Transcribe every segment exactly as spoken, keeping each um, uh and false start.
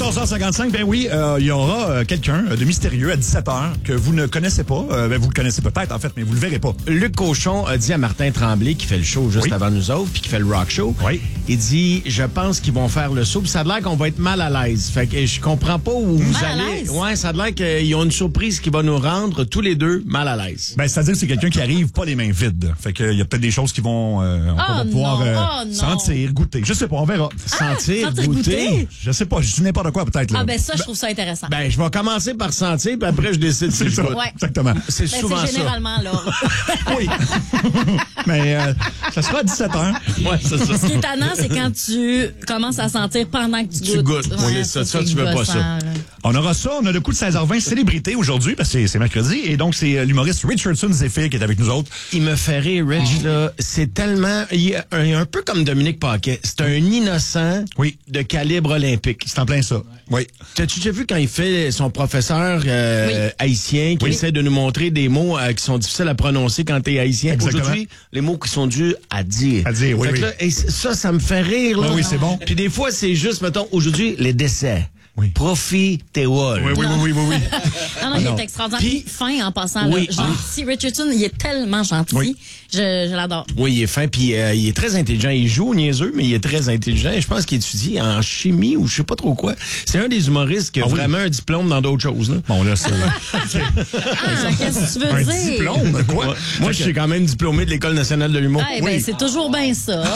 quatorze heures cinquante-cinq, ben oui, euh, il y aura euh, quelqu'un de mystérieux à dix-sept heures que vous ne connaissez pas. Euh, ben vous le connaissez peut-être, en fait, mais vous le verrez pas. Luc Cochon a dit à Martin Tremblay, qui fait le show juste oui. avant nous autres, puis qui fait le rock show, oui. il dit, je pense qu'ils vont faire le saut, puis ça a l'air qu'on va être mal à l'aise. Fait que je comprends pas où vous mal allez. Ouais, ça a l'air qu'ils ont une surprise qui va nous rendre tous les deux mal à l'aise. Ben, c'est-à-dire que c'est quelqu'un qui arrive pas les mains vides. Fait que il y a peut-être des choses qui vont, euh, on oh va pouvoir non, euh, oh non. sentir, goûter. Je sais pas, on verra. Sentir, sentir, goûter. goûter. Je sais pas, je dis n'importe quoi peut-être. Là. Ah, ben ça, je trouve ça intéressant. Ben, je vais commencer par sentir, puis après, je décide si c'est je ça, goûte. Ouais. exactement. C'est Ben, souvent c'est généralement là. Oui. Mais euh, ça sera à dix-sept heures. ça. Ouais, c'est ça. Ce qui est tannant, c'est quand tu commences à sentir pendant que tu goûtes. Tu goûtes. Oui, Ouais, ça, ça, c'est tu veux pas gossant, ça. là. On aura ça, on a le coup de seize heures vingt célébrité aujourd'hui, parce que c'est, c'est mercredi, et donc c'est euh, l'humoriste Richardson Zephyr qui est avec nous autres. Il me fait rire, Rich, là. C'est tellement... Il est un, un peu comme Dominique Paquet. C'est un innocent Oui. de calibre olympique. C'est en plein ça. Oui. T'as-tu déjà vu quand il fait son professeur euh, Oui. haïtien qui Oui. essaie de nous montrer des mots euh, qui sont difficiles à prononcer quand t'es haïtien? Exactement. Aujourd'hui, les mots qui sont durs à dire. À dire, oui, Fait que oui. là, et ça, ça me fait rire, là. Oui, oui, c'est bon. Puis des fois, c'est juste, mettons, aujourd'hui, les décès. Oui. Profitez-wall. Oui, oui, oui, oui, oui, oui. Non, non, il non. est extraordinaire. Puis- fin en passant. Oui. Là, gentil. Richardson, il est tellement gentil. Oui. Je, je l'adore. Oui, il est fin, puis euh, il est très intelligent. Il joue au niaiseux, mais il est très intelligent. Et je pense qu'il étudie en chimie ou je sais pas trop quoi. C'est un des humoristes qui a Ah oui. vraiment un diplôme dans d'autres choses. Là. Bon, là, c'est Ah, qu'est-ce que tu veux un dire? diplôme, quoi? Ouais. Moi, je suis quand même diplômé de l'École nationale de l'humour. Ah, ben, c'est toujours bien ça.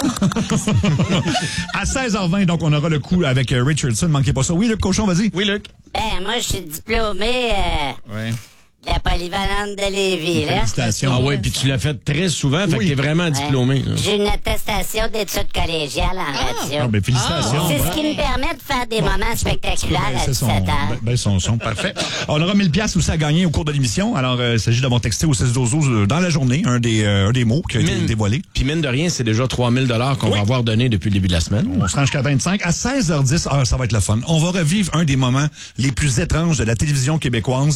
À seize heures vingt, donc, on aura le coup avec euh, Richardson. Manquez pas ça. Oui, le cochon, vas-y. Oui, Luc. Ben, moi, je suis diplômé euh, Oui. de la polyvalente de Lévis, là. Félicitations. Ah oui, puis tu l'as fait très souvent, fait Oui. que t'es vraiment diplômé. là. J'ai une attestation d'études collégiales en radio. Ah, ben, félicitations. C'est ce qui me permet de faire des moments spectaculaires Ben, à c'est son, dix-sept ben, ans. ben, son, son parfait. On aura mille piastres aussi à gagner au cours de l'émission. Alors, euh, il s'agit d'avoir texté au seize douze douze dans la journée un des, euh, un des mots qui a été Mine. dévoilé. Puis mine de rien, c'est déjà trois mille dollars qu'on Oui. va avoir donné depuis le début de la semaine. On se rend jusqu'à vingt-cinq. À seize heures dix, ah, ça va être le fun. On va revivre un des moments les plus étranges de la télévision québécoise.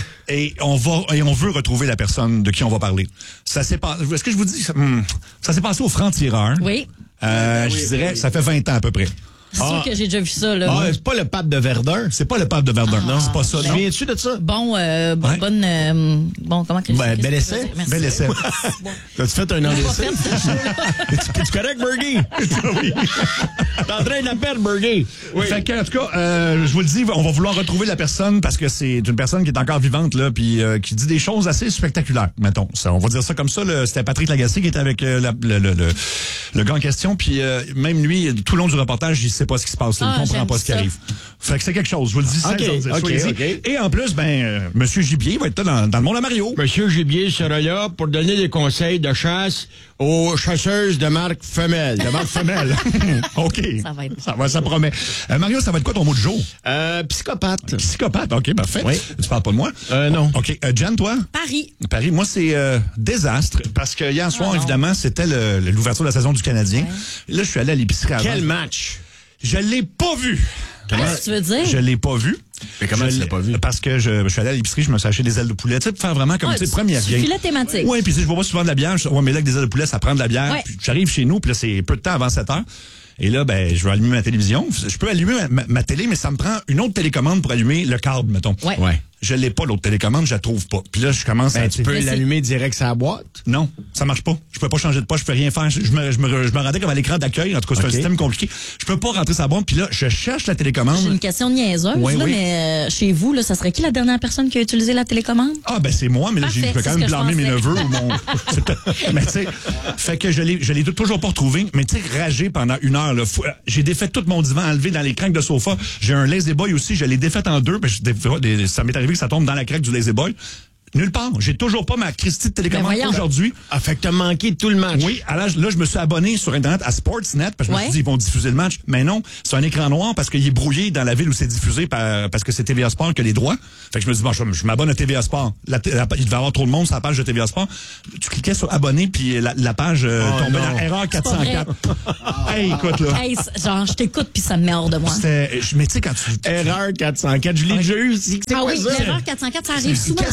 Et on va, et on veut retrouver la personne de qui on va parler. Ça s'est pas, est-ce que je vous dis, hmm, ça s'est passé au franc-tireur. Oui. Euh, je dirais, ça fait vingt ans à peu près. C'est sûr que j'ai déjà vu ça, là. Ah, c'est pas le pape de Verdun. C'est pas le pape de Verdun. non, c'est pas ça. Tu non. viens-tu de ça? Bon, euh, bon, Ouais. bonne, euh, bon, comment que je Ben, qu'est-ce bel que essai. je veux dire? Merci. Bel essai. T'as-tu fait un an Pas d'essai? fait ce show-là. Es-tu correct, Bergie? Oui. T'es en train de la perdre, Bergie. Oui. Fait que, en tout cas, euh, je vous le dis, on va vouloir retrouver la personne parce que c'est une personne qui est encore vivante, là, puis euh, qui dit des choses assez spectaculaires, mettons. Ça, on va dire ça comme ça. Là, c'était Patrick Lagacé qui était avec euh, la- le, le, le, le gars en question, puis euh, même lui, tout le long du reportage, il sait pas ce qui se passe, là, Ah, il comprend j'aime pas ce qui ça. arrive. Fait que c'est quelque chose, je vous le dis. Ok, seize heures dix, ok, soyez-y. ok. Et en plus, ben, euh, Monsieur Gibier va être là dans, dans le monde à Mario. Monsieur Gibier sera là pour donner des conseils de chasse aux chasseuses de marque femelle. De marque femelle. OK. Ça va être- Ça va, ça promet. Euh, Mario, ça va être quoi ton mot de jour? Euh, psychopathe. Psychopathe. OK, parfait. Oui. Tu parles pas de moi? Euh, non. OK. Euh, Jen, toi? Paris. Paris, moi, c'est euh, désastre, parce que hier soir, non. évidemment, c'était le- le- l'ouverture de la saison du Canadien. Là, je suis allé à l'épicerie avant. Quel match? Je l'ai pas vu. Qu'est-ce que tu veux dire? Je l'ai pas vu. Mais comment Je tu l'as l'ai- pas vu? Parce que je, je suis allé à l'épicerie, je me suis acheté des ailes de poulet. Tu sais, pour faire vraiment comme, Ah, tu sais, tu- première tu vieille. filet thématique. Oui, puis tu sais, je bois pas souvent de la bière. Je- Ouais, mais là, avec des ailes de poulet, ça prend de la bière. Ouais. Puis j'arrive chez nous, puis là, c'est peu de temps avant sept heures. Et là, ben, je vais allumer ma télévision. Je peux allumer ma, ma- ma télé, mais ça me prend une autre télécommande pour allumer le câble, mettons. Ouais. Ouais. Je l'ai pas, l'autre télécommande, je la trouve pas. Puis là, je commence à... Ben, tu peux Mais c'est- l'allumer direct sur la boîte. Non, ça marche pas. Je peux pas changer de poche, je peux rien faire. Je, je me, je, me, je me rendais comme à l'écran d'accueil. En tout cas, c'est Ok. un système compliqué. Je peux pas rentrer sa bombe. Puis là, je cherche la télécommande. J'ai une question niaiseuse, Oui, là, oui. mais euh, chez vous, là, ça serait qui la dernière personne qui a utilisé la télécommande? Ah, ben c'est moi, mais là, j'ai- je Parfait, peux quand c'est même ce que je blâmer mes pensais. neveux ou mon... C'est- mais tu sais, fait que je l'ai, je l'ai toujours pas retrouvé. Mais tu sais, ragé pendant une heure, là. Fou- J'ai défait tout mon divan, enlevé dans les craques de sofa. J'ai un Lazy Boy aussi, je l'ai défait en deux. Ben, je- des fois, des- ça m'est arrivé que ça tombe dans la craque du Lazy Boy. Nulle part. J'ai toujours pas ma Christie de télécommande Ben voyons. aujourd'hui. Ah, fait que t'as manqué tout le match. Oui, alors là, je me suis abonné sur Internet à Sportsnet parce que je me Ouais. suis dit, ils vont diffuser le match. Mais non, c'est un écran noir parce qu'il est brouillé dans la ville où c'est diffusé par, parce que c'est T V A Sport qui a les droits. Fait que je me dis, bon, je, je m'abonne à T V A Sport. La, la- il devait y avoir trop de monde sur la page de T V A Sport. Tu cliquais sur abonner, puis la, la page euh, Oh, tombait non. dans erreur quatre cent quatre. Hey, écoute, là. Hey, c'est- genre, je t'écoute puis ça me met hors de moi. C'était, je- mais tu sais, quand tu... Erreur quatre cent quatre. Je l'ai déjà eu aussi. C'est Ah quoi oui, ça? l'erreur quatre cent quatre, ça arrive souvent. Qu'est-ce que ça hein? veut dire?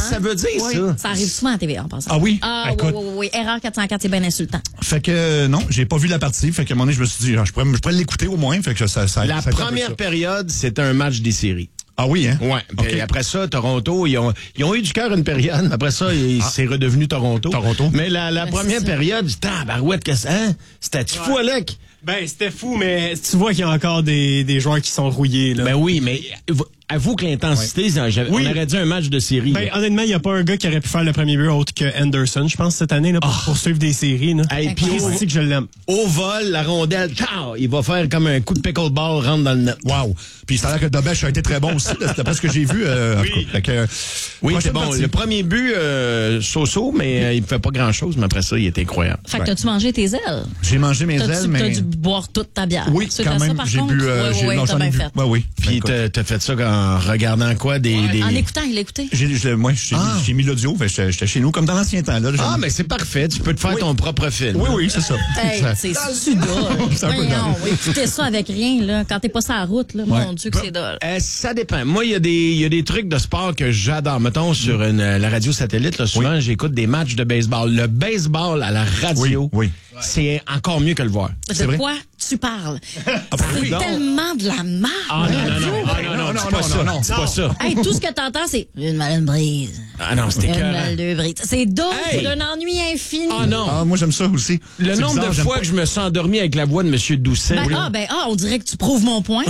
arrivé, Oui, ça. ça arrive souvent à T V A en passant. Ah oui? Ah Écoute. oui, oui, oui. Erreur quatre cent quatre, c'est bien insultant. Fait que euh, non, j'ai pas vu la partie. Fait qu'à un moment donné, je me suis dit, ah, je pourrais, je pourrais l'écouter au moins. Fait que ça, ça, La ça a été un peu première ça. période, c'était un match des séries. Ah oui, hein? Ouais. Puis OK. après ça, Toronto, ils ont, ils ont eu du cœur une période. Mais après ça, il- c'est redevenu Toronto. Toronto. Mais la, la Ben, première c'est ça. période, tabarouette, que ça, hein? C'était fou, Alec. Ben, c'était fou, mais tu vois qu'il y a encore des, des joueurs qui sont rouillés, là. Ben oui, mais avoue que l'intensité, ça, j'avais- Oui. on aurait dit un match de série. Ben, là. honnêtement, il n'y a pas un gars qui aurait pu faire le premier but autre que Anderson, je pense, cette année, là, pour poursuivre des séries, là. Hey, puis Puis au, c'est que je l'aime. au vol, la rondelle, ciao, il va faire comme un coup de pickleball, rentre dans le net. Wow. Puis ça a l'air que Dobesh a été très bon aussi. là. C'était pas ce que j'ai vu. Euh, en tout cas. Fait que, euh, Oui, c'est prochaine bon. partie. Le premier but, euh, so-so, mais euh, il ne fait pas grand-chose, mais après ça, il est incroyable. Fait que t'as-tu mangé tes ailes? J'ai mangé mes T'as-tu ailes, t'as mais... dû boire toute ta bière? Oui, Tu quand fais ça, même. par J'ai contre? bu... euh, Oui, j'ai- oui, non, t'as j'en ai bien bu. fait. Ouais, oui. Puis Écoute, t'as t'as fait ça en regardant quoi? Des, des... En écoutant, il l'écoutait. J'ai, je- moi, j'ai, Ah. j'ai mis l'audio. Fait que J'étais j'étais chez nous, comme dans l'ancien temps. Là, Ah, J'aime- mais c'est parfait. Tu peux te faire Oui. ton propre film. Oui, oui, c'est ça. Hey, Ça- c'est sudol. C'est un peu Voyons, dole. oui, écoutez ça avec rien, là. Quand t'es pas sur la route, là, mon Dieu que c'est dole. Euh, ça dépend. Moi, il y a des il y a des trucs de sport que j'adore. Mettons, sur une, euh, la radio satellite, là, souvent, j'écoute des matchs de baseball. Le baseball à la radio, Oui, oui. c'est encore mieux que le voir. De vrai? quoi tu parles? bah c'est non. tellement de la merde. Ah non, non, non, ah, non, non, non, dis non, pas non, ça. non, Dis pas ça. Hey, tout ce que t'entends, c'est une malade brise. Ah non, c'était Une écœurant. malade brise. C'est dole, Hey! c'est d'un ennui infini. Ah non. Ah, moi, j'aime ça aussi. Le C'est nombre bizarre, de j'aime fois pas. que je me suis endormi avec la voix de M. Doucet. Ben, ah, ben, ah, on dirait que tu prouves mon point.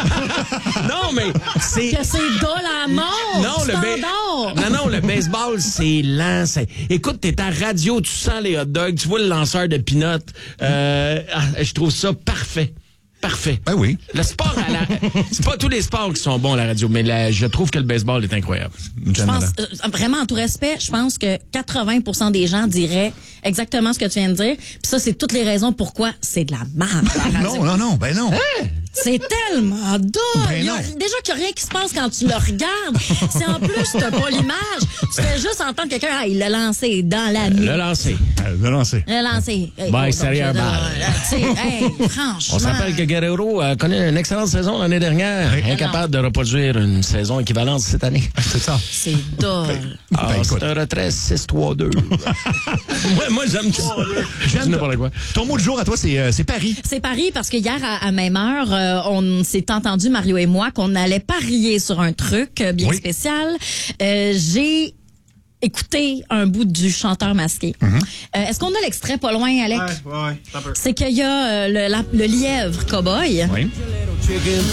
Non, mais c'est... que c'est dole à mort. Non, tu le t'endors. ba- non, non, le baseball, c'est lent. c'est- Écoute, t'es à radio, tu sens les hot dogs, tu vois le lanceur de peanuts. Euh, ah, je trouve ça parfait. Parfait. Ben oui. Le sport, à la... c'est pas tous les sports qui sont bons à la radio, mais la- je trouve que le baseball est incroyable. Je pense, euh, vraiment, en tout respect, je pense que quatre-vingts pour cent des gens diraient exactement ce que tu viens de dire. Puis ça, c'est toutes les raisons pourquoi c'est de la merde, la radio. Non, non, non, ben non. C'est tellement dole. Ben Il y a- non. déjà qu'il n'y a rien qui se passe quand tu le regardes. C'est en plus, t'as pas l'image. Tu fais juste entendre quelqu'un, ah, il l'a lancé dans la nuit. Le lancer. Euh, Non, non, c'est... Le lancé. Hey, Bye, oh, sérieux, donc, balle. euh, tu sais, hey, franchement. On se rappelle que Guerrero a connu une excellente saison l'année dernière, incapable de reproduire une saison équivalente cette année. C'est ça. C'est dole. Ah, Ben, c'est écoute. un retrait six trois deux. moi, moi j'aime ça. J'aime n'importe quoi. Ton mot du jour à toi, c'est, euh, c'est Paris. C'est Paris parce que hier, à, à même heure, euh, on s'est entendu, Mario et moi, qu'on allait parier sur un truc euh, bien Oui. spécial. Euh, j'ai écouté un bout du chanteur masqué. Mm-hmm. Euh, est-ce qu'on a l'extrait pas loin, Alec? Ouais, ouais, ouais. t'as peur. C'est qu'il y a euh, le, la- le lièvre cow-boy. Oui.